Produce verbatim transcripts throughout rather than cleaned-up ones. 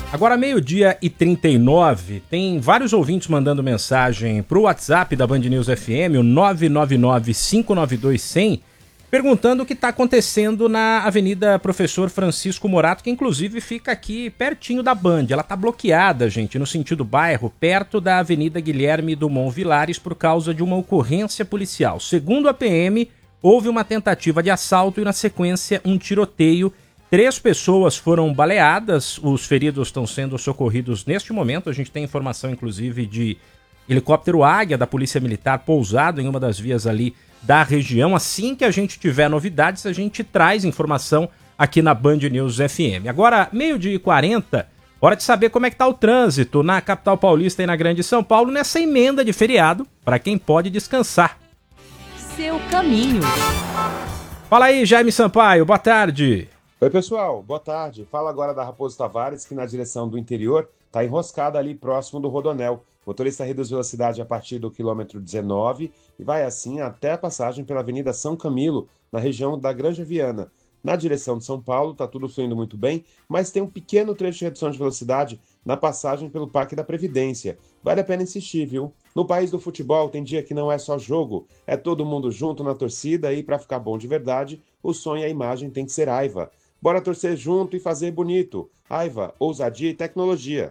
Agora, meio-dia e trinta e nove, tem vários ouvintes mandando mensagem pro WhatsApp da Band News F M, o nove nove nove, cinco nove dois, cem, perguntando o que está acontecendo na Avenida Professor Francisco Morato, que inclusive fica aqui pertinho da Band. Ela está bloqueada, gente, no sentido bairro, perto da Avenida Guilherme Dumont Vilares, por causa de uma ocorrência policial. Segundo a P M, houve uma tentativa de assalto e, na sequência, um tiroteio. Três pessoas foram baleadas, os feridos estão sendo socorridos neste momento. A gente tem informação, inclusive, de helicóptero Águia da Polícia Militar pousado em uma das vias ali da região. Assim que a gente tiver novidades, a gente traz informação aqui na Band News F M. Agora, meio-dia e quarenta, hora de saber como é que tá o trânsito na capital paulista e na Grande São Paulo nessa emenda de feriado, para quem pode descansar. Seu caminho. Fala aí, Jaime Sampaio, boa tarde. Oi, pessoal, boa tarde. Fala agora da Raposo Tavares, que na direção do interior está enroscada ali próximo do Rodonel. O motorista reduz velocidade a partir do quilômetro dezenove e vai assim até a passagem pela Avenida São Camilo, na região da Granja Viana. Na direção de São Paulo, está tudo fluindo muito bem, mas tem um pequeno trecho de redução de velocidade na passagem pelo Parque da Previdência. Vale a pena insistir, viu? No país do futebol, tem dia que não é só jogo, é todo mundo junto na torcida e, para ficar bom de verdade, o som e a imagem tem que ser Aiva. Bora torcer junto e fazer bonito. Aiva, ousadia e tecnologia.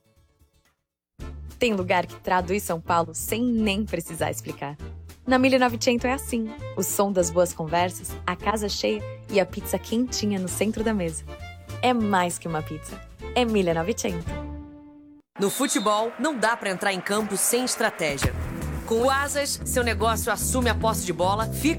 Tem lugar que traduz São Paulo sem nem precisar explicar. Na mille e novecentos é assim. O som das boas conversas, a casa cheia e a pizza quentinha no centro da mesa. É mais que uma pizza. É mille e novecentos. No futebol, não dá pra entrar em campo sem estratégia. Com o Asas, seu negócio assume a posse de bola, fica